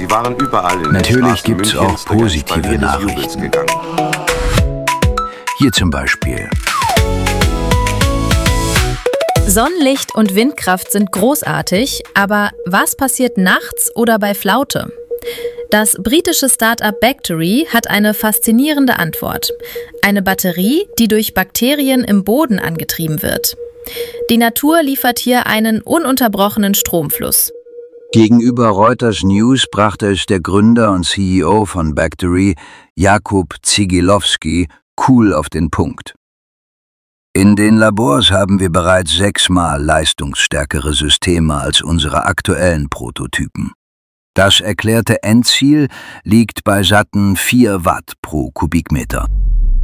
Sie waren überall in den Natürlich Straßen gibt es Münchens auch durch ein positive Spalier des Jubels Nachrichten. gegangen. Hier zum Beispiel. Sonnenlicht und Windkraft sind großartig, aber was passiert nachts oder bei Flaute? Das britische Start-up Bactory hat eine faszinierende Antwort. Eine Batterie, die durch Bakterien im Boden angetrieben wird. Die Natur liefert hier einen ununterbrochenen Stromfluss. Gegenüber Reuters News brachte es der Gründer und CEO von Bactory, Jakub Zigilowski, cool auf den Punkt. In den Labors haben wir bereits 6-mal leistungsstärkere Systeme als unsere aktuellen Prototypen. Das erklärte Endziel liegt bei satten 4 Watt pro Kubikmeter.